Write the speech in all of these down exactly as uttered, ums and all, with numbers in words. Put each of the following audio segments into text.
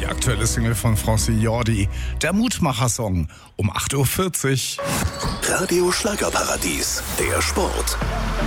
aktuelle Single von Francis Jordi, der Mutmacher-Song um acht Uhr vierzig. Radio Schlagerparadies, der Sport.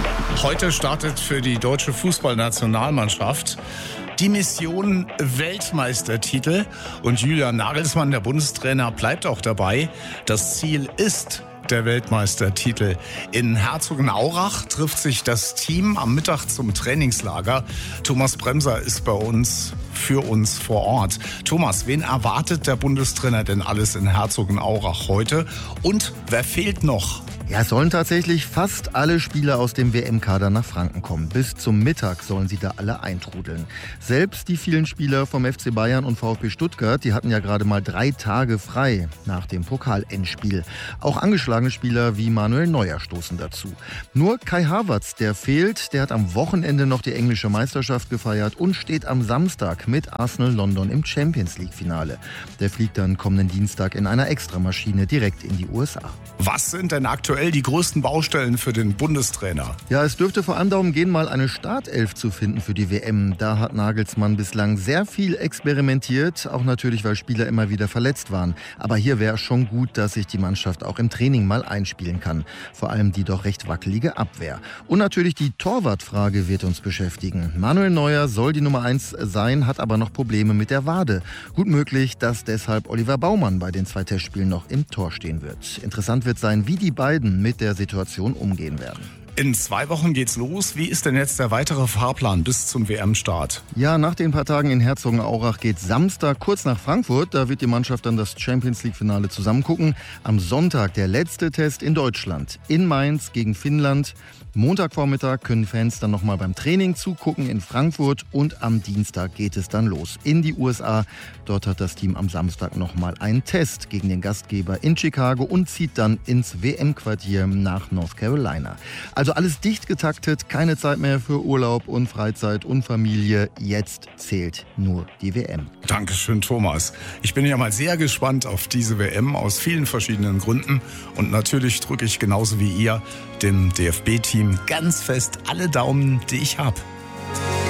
Heute startet für die deutsche Fußballnationalmannschaft die Mission Weltmeistertitel und Julian Nagelsmann, der Bundestrainer, bleibt auch dabei. Das Ziel ist der Weltmeistertitel. In Herzogenaurach trifft sich das Team am Mittag zum Trainingslager. Thomas Bremser ist bei uns, für uns vor Ort. Thomas, wen erwartet der Bundestrainer denn alles in Herzogenaurach heute? Und wer fehlt noch? Ja, es sollen tatsächlich fast alle Spieler aus dem W M-Kader nach Franken kommen. Bis zum Mittag sollen sie da alle eintrudeln. Selbst die vielen Spieler vom F C Bayern und VfB Stuttgart, die hatten ja gerade mal drei Tage frei nach dem Pokal-Endspiel. Auch angeschlagene Spieler wie Manuel Neuer stoßen dazu. Nur Kai Havertz, der fehlt, der hat am Wochenende noch die englische Meisterschaft gefeiert und steht am Samstag mit Arsenal London im Champions-League-Finale. Der fliegt dann kommenden Dienstag in einer Extramaschine direkt in die U S A. Was sind denn aktuell die größten Baustellen für den Bundestrainer? Ja, es dürfte vor allem darum gehen, mal eine Startelf zu finden für die W M. Da hat Nagelsmann bislang sehr viel experimentiert, auch natürlich, weil Spieler immer wieder verletzt waren. Aber hier wäre es schon gut, dass sich die Mannschaft auch im Training mal einspielen kann. Vor allem die doch recht wackelige Abwehr. Und natürlich die Torwartfrage wird uns beschäftigen. Manuel Neuer soll die Nummer eins sein, hat aber noch Probleme mit der Wade. Gut möglich, dass deshalb Oliver Baumann bei den zwei Testspielen noch im Tor stehen wird. Interessant wird sein, wie die beiden mit der Situation umgehen werden. In zwei Wochen geht's los. Wie ist denn jetzt der weitere Fahrplan bis zum W M-Start? Ja, nach den paar Tagen in Herzogenaurach geht Samstag kurz nach Frankfurt. Da wird die Mannschaft dann das Champions-League-Finale zusammengucken. Am Sonntag der letzte Test in Deutschland. In Mainz gegen Finnland. Montagvormittag können Fans dann nochmal beim Training zugucken in Frankfurt. Und am Dienstag geht es dann los in die U S A. Dort hat das Team am Samstag nochmal einen Test gegen den Gastgeber in Chicago und zieht dann ins W M-Quartier nach North Carolina. Also alles dicht getaktet, keine Zeit mehr für Urlaub und Freizeit und Familie. Jetzt zählt nur die W M. Dankeschön, Thomas. Ich bin ja mal sehr gespannt auf diese W M aus vielen verschiedenen Gründen. Und natürlich drücke ich genauso wie ihr dem D F B-Team ganz fest alle Daumen, die ich habe.